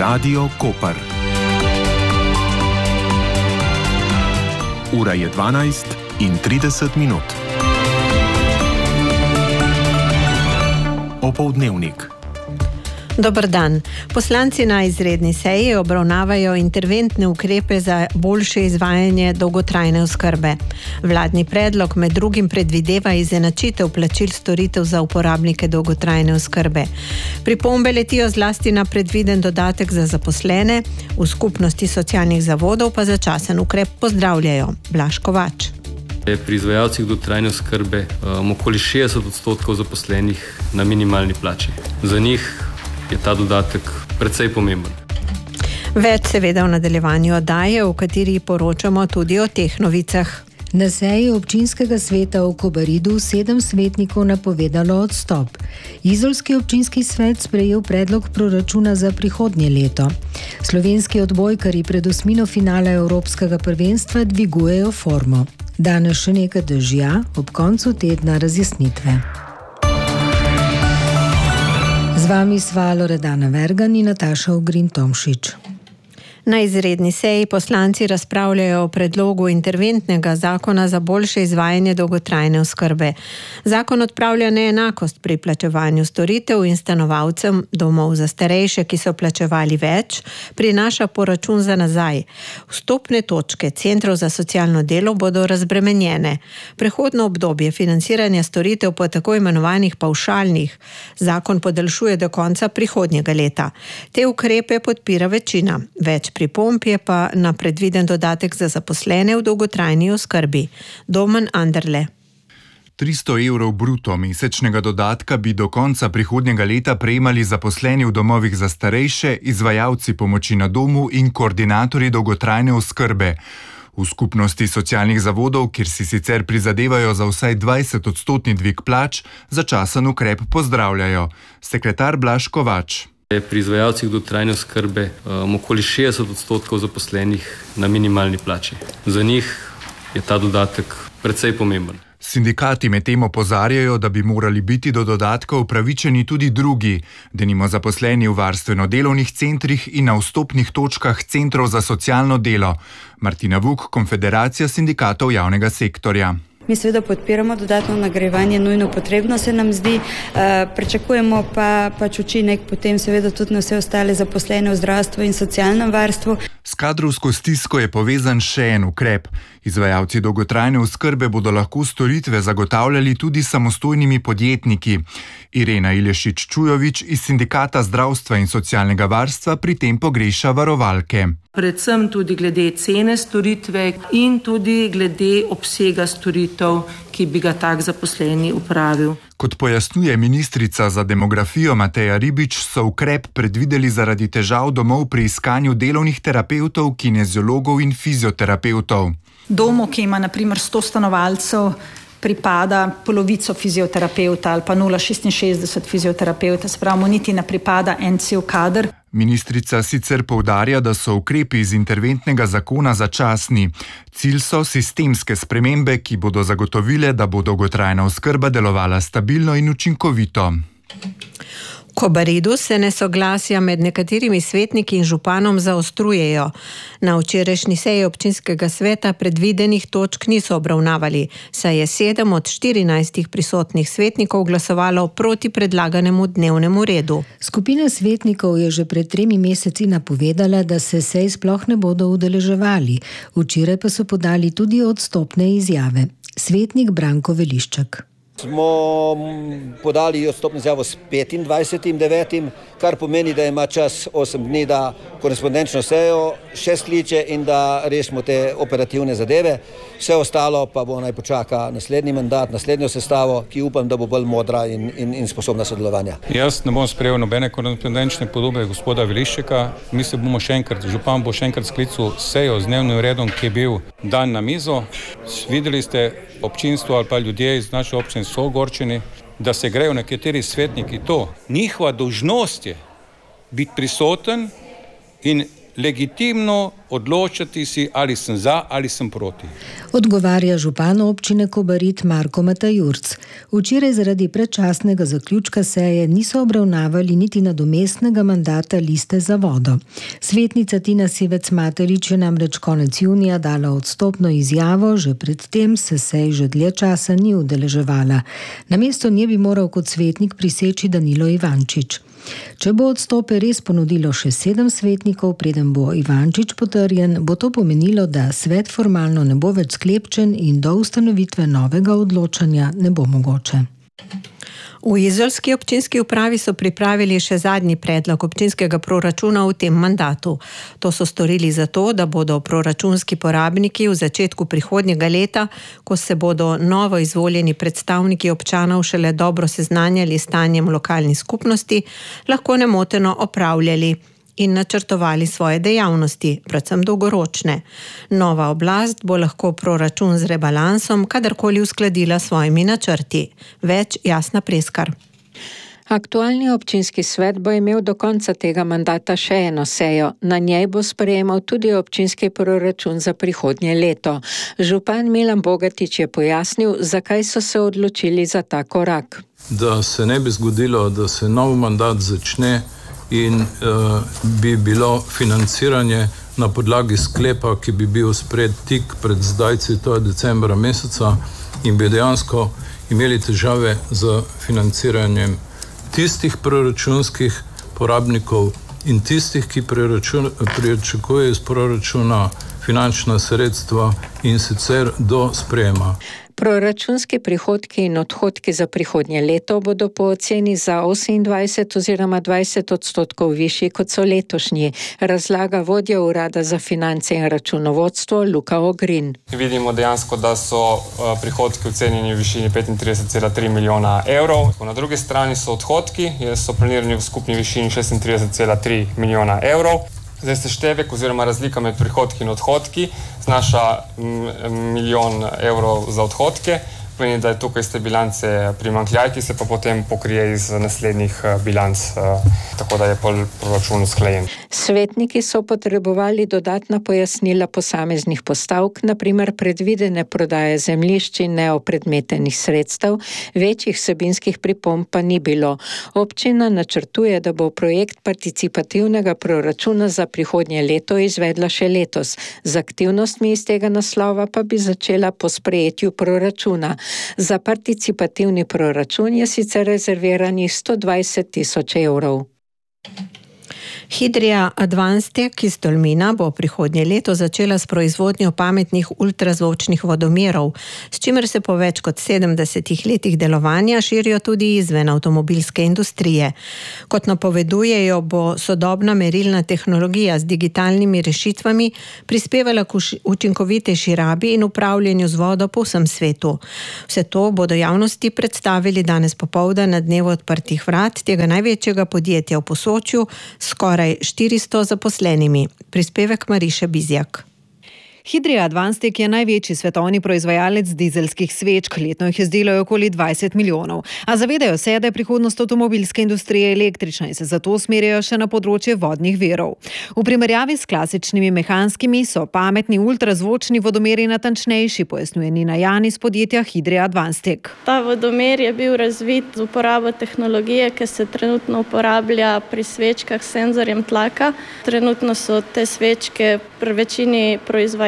Radio Koper. Ura je 12:30. Opoldnevnik. Dober dan. Poslanci na izredni seji obravnavajo interventne ukrepe za boljše izvajanje dolgotrajne oskrbe. Vladni predlog med drugim predvideva izenačitev plačil storitev za uporabnike dolgotrajne oskrbe. Pripombe letijo zlasti na predviden dodatek za zaposlene, v skupnosti socialnih zavodov pa začasen ukrep pozdravljajo. Blaž Kovač. Pri izvajalcih dolgotrajne oskrbe okoli 60% zaposlenih na minimalni plači. Za njih je ta dodatek precej pomemben. Več seveda v nadaljevanju oddaje, v kateri poročamo tudi o teh novicah. Na seji občinskega sveta v Kobaridu 7 svetnikov napovedalo odstop. Izolski občinski svet sprejel predlog proračuna za prihodnje leto. Slovenski odbojkarji pred osmino finala Evropskega prvenstva dvigujejo formo. Danes še nekaj dežja, ob koncu tedna razjasnitve. Z vami sva Loredana Vergan in Nataša Ogrin-Tomšič. Na izredni seji poslanci razpravljajo o predlogu interventnega zakona za boljše izvajanje dolgotrajne oskrbe. Zakon odpravlja neenakost pri plačevanju storitev in stanovalcem domov za starejše, ki so plačevali več, prinaša poračun za nazaj. Vstopne točke centrov za socialno delo bodo razbremenjene. Prehodno obdobje financiranja storitev po tako imenovanih pavšalnih zakon podaljšuje do konca prihodnjega leta. Te ukrepe podpira večina. Več pripomb je pa na predviden dodatek za zaposlene v dolgotrajni oskrbi. Domen Anderle. 300 evrov bruto mesečnega dodatka bi do konca prihodnjega leta prejemali zaposleni v domovih za starejše, izvajalci pomoči na domu in koordinatorji dolgotrajne oskrbe. V skupnosti socialnih zavodov, kjer si sicer prizadevajo za vsaj 20% dvig plač, začasen ukrep pozdravljajo. Sekretar Blaž Kovač. Pri izvajalcih dolgotrajne oskrbe okoli 60% zaposlenih na minimalni plači. Za njih je ta dodatek precej pomemben. Sindikati medtem opozarjajo, da bi morali biti do dodatka upravičeni tudi drugi, denimo zaposleni v varstveno-delovnih centrih in na vstopnih točkah centrov za socialno delo. Martina Vuk, Konfederacija sindikatov javnega sektorja. Mi seveda podpiramo dodatno nagrajevanje, nujno potrebno se nam zdi, pričakujemo pa učinek potem seveda tudi na vse ostale zaposlene v zdravstvu in socialnem varstvu. S kadrovsko stisko je povezan še en ukrep. Izvajalci dolgotrajne oskrbe bodo lahko storitve zagotavljali tudi samostojnimi podjetniki. Irena Ilešič-Čujovič iz Sindikata zdravstva in socialnega varstva pri tem pogreša varovalke. Predvsem tudi glede cene storitve in tudi glede obsega storitev, ki bi ga tak zaposleni upravil. Kot pojasnjuje ministrica za demografijo Mateja Ribič, so ukrep predvideli zaradi težav domov pri iskanju delovnih terapevtov, kineziologov in fizioterapevtov. Domu, ki ima na primer 100 stanovalcev, pripada polovico fizioterapeuta ali pa 0,66 fizioterapeuta, spravo niti ne pripada en cel kader. Ministrica sicer poudarja, da so ukrepi iz interventnega zakona začasni. Cilj so sistemske spremembe, ki bodo zagotovile, da bo dolgotrajna oskrba delovala stabilno in učinkovito. V Kobaridu se nesoglasja med nekaterimi svetniki in županom zaostrujejo. Na včerajšnji seji občinskega sveta predvidenih točk niso obravnavali, saj je 7 od 14 prisotnih svetnikov glasovalo proti predlaganemu dnevnemu redu. Skupina svetnikov je že pred 3 meseci napovedala, da se sej sploh ne bodo udeleževali. Včeraj pa so podali tudi odstopne izjave. Svetnik Branko Veliščak. Smo podali odstopno izjavo s 25.9., kar pomeni, da ima čas 8 dni, da korespondenčno sejo še skliče in da rešimo te operativne zadeve. Vse ostalo pa bo naj počaka naslednji mandat, naslednjo sestavo, ki upam, da bo bolj modra in sposobna sodelovanja. Jaz ne bom sprejel nobene korespondenčne podobe gospoda Veliščaka. Mislim, bomo še enkrat, župan bo še enkrat sklical sejo z dnevnim redom, ki je bil dan na mizo. Videli ste, občinstvo ali pa ljudje iz naše občine so ogorčeni, da se grejo nekateri svetniki to. Njihova dolžnost je biti prisoten in legitimno odločati si, ali sem za ali sem proti. Odgovarja župan občine Kobarid Marko Matajurc. Včeraj zaradi predčasnega zaključka seje niso obravnavali niti nadomestnega mandata Liste za vodo. Svetnica Tina Sivec-Matelič je namreč konec junija dala odstopno izjavo, že predtem se sej že dlje časa ni udeleževala. Namesto nje bi moral kot svetnik priseči Danilo Ivančič. Če bo odstope res ponudilo še 7 svetnikov, preden bo Ivančič potrjen, bo to pomenilo, da svet formalno ne bo več sklepčen in do ustanovitve novega odločanja ne bo mogoče. V izolski občinski upravi so pripravili še zadnji predlog občinskega proračuna v tem mandatu. To so storili zato, da bodo proračunski porabniki v začetku prihodnjega leta, ko se bodo novo izvoljeni predstavniki občanov šele dobro seznanjali s stanjem lokalnih skupnosti, lahko nemoteno opravljali in načrtovali svoje dejavnosti, predvsem dolgoročne. Nova oblast bo lahko proračun z rebalansom kadarkoli uskladila s svojimi načrti. Več Jasna Preskar. Aktualni občinski svet bo imel do konca tega mandata še eno sejo. Na njej bo sprejemal tudi občinski proračun za prihodnje leto. Župan Milan Bogatič je pojasnil, zakaj so se odločili za ta korak. Da se ne bi zgodilo, da se nov mandat začne in bi bilo financiranje na podlagi sklepa, ki bi bil sprejet tik pred zdajci, to je decembra meseca, in bi dejansko imeli težave z financiranjem tistih proračunskih porabnikov in tistih, ki pričakujejo iz proračuna finančna sredstva in sicer do sprejema. Proračunski prihodki in odhodki za prihodnje leto bodo po oceni za 28 oziroma 20% višji, kot so letošnji, razlaga vodja Urada za finance in računovodstvo Luka Ogrin. Vidimo dejansko, da so prihodki ocenjeni v višini 35,3 milijona evrov. Na drugi strani so odhodki, so planirani v skupni višini 36,3 milijona evrov. Zdaj seštevek oziroma razlika med prihodki in odhodki znaša 1 milijon evrov za odhodke, pomeni, da je tukaj iz te bilance primanjkljaj, ki se pa potem pokrije iz naslednjih bilanc, tako da je proračun usklajen. Svetniki so potrebovali dodatna pojasnila posameznih postavk, na primer predvidene prodaje zemljišč in neopredmetenih sredstev, večjih vsebinskih pripomb pa ni bilo. Občina načrtuje, da bo projekt participativnega proračuna za prihodnje leto izvedla še letos. Z aktivnostmi iz tega naslova pa bi začela po sprejetju proračuna. Za participativni proračun je sicer rezerviranih 120.000 evrov. Hidria Advanced iz Tolmina bo prihodnje leto začela s proizvodnjo pametnih ultrazvočnih vodomerov, s čimer se po več kot 70 letih delovanja širijo tudi izven avtomobilske industrije. Kot napovedujejo, bo sodobna merilna tehnologija z digitalnimi rešitvami prispevala k učinkovitejši rabi in upravljanju z vodo po vsem svetu. Vse to bodo javnosti predstavili danes popoldan na dnevu odprtih vrat tega največjega podjetja v Posočju, skoraj 400 zaposlenimi. Prispevek Mariše Bizjak. Hidria Advanced je največji svetovni proizvajalec dizelskih svečk, letno jih izdelajo okoli 20 milijonov. A zavedajo se, da je prihodnost avtomobilske industrije električna in se zato usmerjajo še na področje vodnih virov. V primerjavi s klasičnimi mehanskimi so pametni ultrazvočni vodomeri natančnejši, pojasnjuje Nina Jani iz podjetja Hidria Advanced. Ta vodomer je bil razvit z uporabo tehnologije, ki se trenutno uporablja pri svečkah s senzorjem tlaka. Trenutno so te svečke pri večini proizvajalcev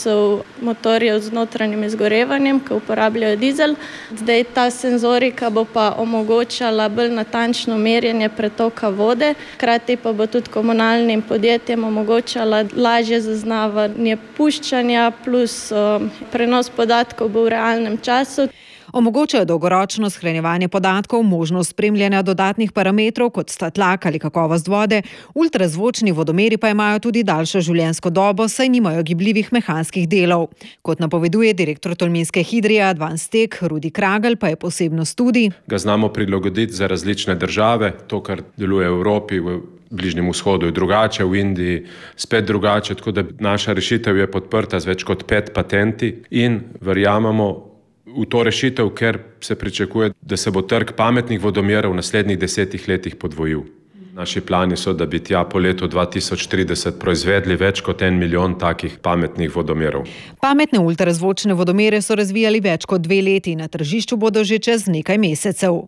motorjev z notranjim izgorevanjem, ki uporabljajo dizel. Zdaj ta senzorika bo pa omogočala bolj natančno merjenje pretoka vode, hkrati pa bo tudi komunalnim podjetjem omogočala lažje zaznavanje puščanja plus prenos podatkov v realnem času. Omogočajo dolgoročno shranjevanje podatkov, možnost spremljanja dodatnih parametrov, kot sta tlak ali kakovost vode. Ultrazvočni vodomeri pa imajo tudi daljšo življenjsko dobo, saj nimajo gibljivih mehanskih delov. Kot napoveduje direktor tolminske Hidrije Advanced Rudi Kragel, pa je posebnost tudi: ga znamo prilagoditi za različne države. To, kar deluje v Evropi, v Bližnjem vzhodu, je drugače, v Indiji spet drugače, tako da naša rešitev je podprta z več kot 5 patenti in verjamemo v to rešitev, ker se pričakuje, da se bo trg pametnih vodomerov v naslednjih 10 letih podvojil. Naši plani so, da bi tja po letu 2030 proizvedli več kot 1 milijon takih pametnih vodomerov. Pametne ultrazvočne vodomere so razvijali več kot 2 leti, na tržišču bodo že čez nekaj mesecev.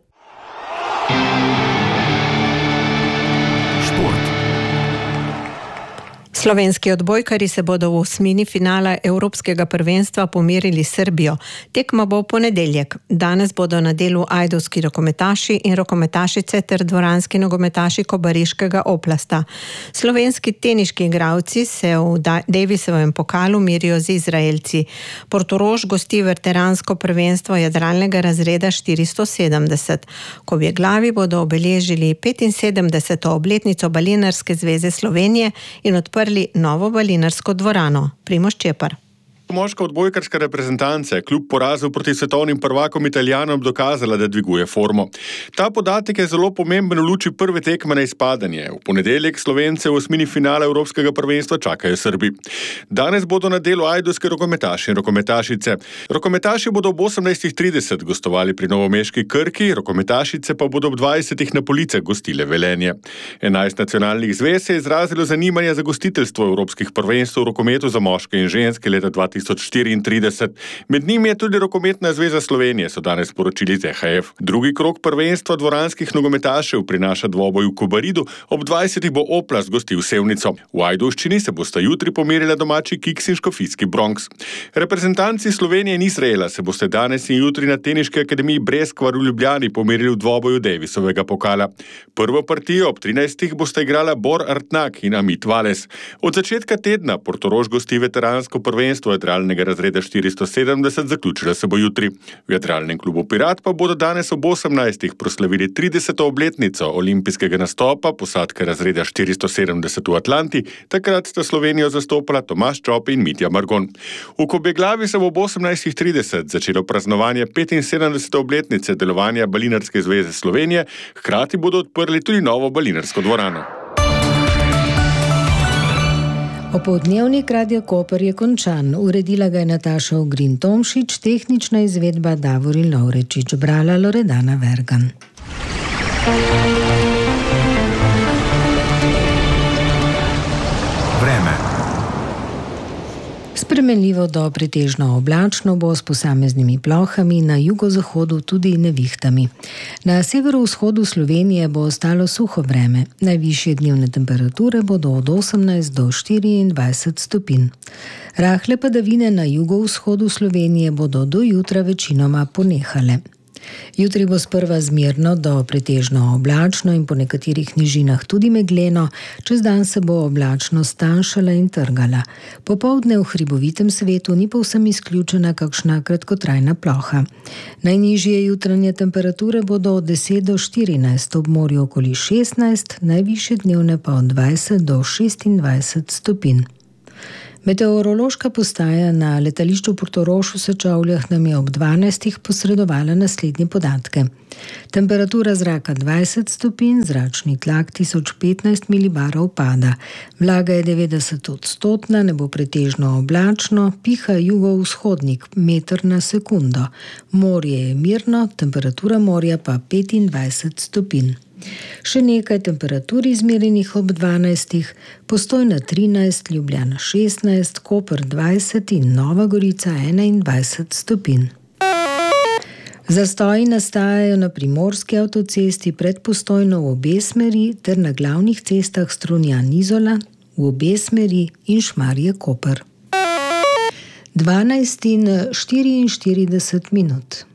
Slovenski odbojkarji se bodo v osmini finala Evropskega prvenstva pomerili s Srbijo. Tekma bo v ponedeljek. Danes bodo na delu ajdovski rokometaši in rokometašice ter dvoranski nogometaši Kobariškega Oplasta. Slovenski teniški igralci se v Davisovem pokalu merijo z Izraelci. Portorož gosti veteransko prvenstvo jadralnega razreda 470. Kobjeglavi bodo obeležili 75. obletnico Balinarske zveze Slovenije in odprli novo balinarsko dvorano. Primož Čepar. Moška odbojkarska reprezentanca je kljub porazu proti svetovnim prvakom Italijanom dokazala, da dviguje formo. Ta podatek je zelo pomemben v luči prve tekme na izpadanje. V ponedeljek Slovence v osmini finala Evropskega prvenstva čakajo Srbi. Danes bodo na delu ajdovski rokometaši in rokometašice. Rokometaši bodo ob 18:30 gostovali pri novomeški Krki, rokometašice pa bodo ob 20 na Policah gostile Velenje. 11 nacionalnih zvez je izrazilo zanimanje za gostiteljstvo Evropskih prvenstv v rokometu za moške in ženske leta 2034. Med njimi je tudi Rokometna zveza Slovenije, so danes sporočili z EHF. Drugi krog prvenstva dvoranskih nogometašev prinaša dvoboj v Kobaridu, ob 20 bo Oplast gostil Sevnico. V Ajdovščini se bosta jutri pomerila domači Kiks in škofijski Bronx. Reprezentanci Slovenije in Izraela se boste danes in jutri na Teniški akademiji Breskvar v Ljubljani pomerili v dvoboju Davisovega pokala. Prvo partijo ob 13 boste igrala Bor Artnak in Amit Vales. Od začetka tedna Portorož gosti veteransko prvenstvo jadralnega razreda 470, zaključila se bo jutri. V jadralnem klubu Pirat pa bodo danes ob 18 proslavili 30. obletnico olimpijskega nastopa posadke razreda 470 v Atlanti. Takrat sta Slovenijo zastopala Tomaž Čop in Mitja Margon. V Kobjeglavi se bo ob 18:30 začelo praznovanje 75. obletnice delovanja Balinarske zveze Slovenije, hkrati bodo odprli tudi novo balinarsko dvorano. Opoldnevnik Radio Koper je končan. Uredila ga je Nataša Ogrin Tomšič, tehnična izvedba Davorin Lovrečič, brala Loredana Vergan. Vreme. Spremenljivo do pretežno oblačno bo s posameznimi plohami, na jugozahodu tudi nevihtami. Na severovzhodu Slovenije bo ostalo suho vreme. Najvišje dnevne temperature bodo od 18 do 24 stopinj. Rahle padavine na jugovzhodu Slovenije bodo do jutra večinoma ponehale. Jutri bo sprva zmerno do pretežno oblačno in po nekaterih nižinah tudi megleno, čez dan se bo oblačnost tanjšala in trgala. Popoldne v hribovitem svetu ni povsem izključena kakšna kratkotrajna ploha. Najnižje jutranje temperature bodo od 10 do 14, ob morju okoli 16, najvišje dnevne pa od 20 do 26 stopinj. Meteorološka postaja na letališču Portorož v Sečovljah nam je ob 12 posredovala naslednje podatke. Temperatura zraka 20 stopinj, zračni tlak 1015 milibarov pada. Vlaga je 90%, nebo pretežno oblačno, piha jugovzhodnik, meter na sekundo. Morje je mirno, temperatura morja pa 25 stopinj. Še nekaj temperatur izmerjenih ob 12, Postojna 13, Ljubljana 16, Koper 20 in Nova Gorica 21 stopinj. Zastoji nastajajo na Primorski avtocesti pred Postojno v obe smeri ter na glavnih cestah Strunjan-Izola v obe smeri in Šmarje-Koper. 12:44.